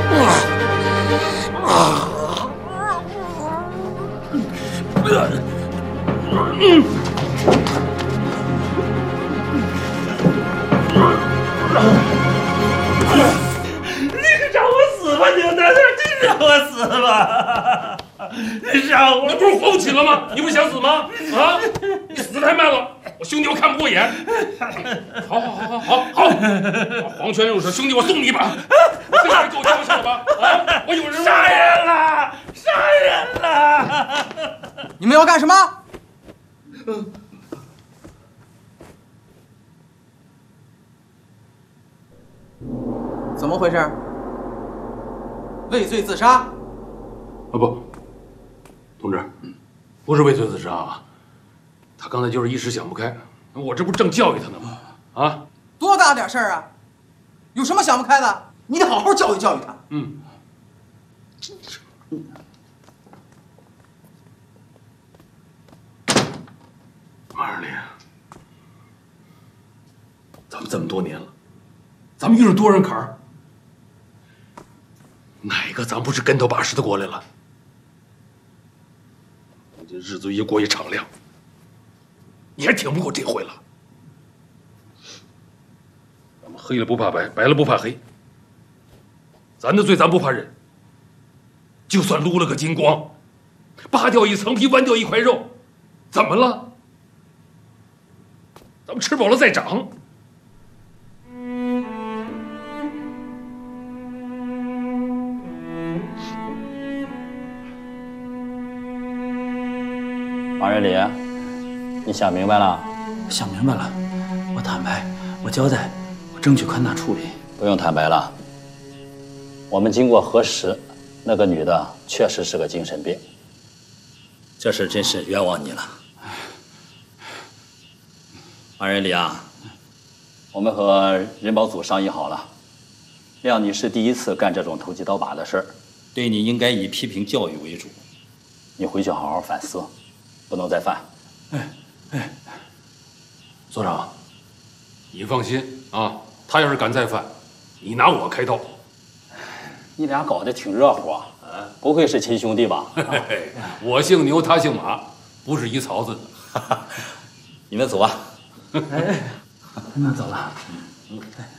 你不是放弃了吗？你不想死吗？啊！你死太慢了，我兄弟我看不过眼。好，黄泉肉说兄弟，我送你一把。你这人够交情了吧？啊！我有人杀人了！杀人了！ 你们要干什么？怎么回事？畏罪自杀？ 啊不，同志，不是畏罪自杀啊，他刚才就是一时想不开，我这不正教育他呢吗？啊， 多大点事儿啊？有什么想不开的？你得好好教育教育他。 嗯。马二林，咱们这么多年了，咱们遇上多少人坎儿，哪个咱不是跟头把式的过来了？你这日子越过越敞亮，你还挺不过这回了。咱们黑了不怕白，白了不怕黑。咱的罪咱不怕认，就算撸了个精光，扒掉一层皮，剜掉一块肉，怎么了？咱们吃饱了再长。 马瑞礼，你想明白了？ 想明白了，我坦白，我交代，我争取宽大处理。 不用坦白了，我们经过核实，那个女的确实是个精神病。这事真是冤枉你了，马瑞礼啊！我们和人保组商议好了，谅你是第一次干这种投机倒把的事儿，对你应该以批评教育为主。你回去好好反思，不能再犯。 所长，你放心啊，他要是敢再犯，你拿我开刀。 你俩搞得挺热乎啊！不会是亲兄弟吧？ 我姓牛，他姓马，不是一槽子的。 你们走吧。 那走了。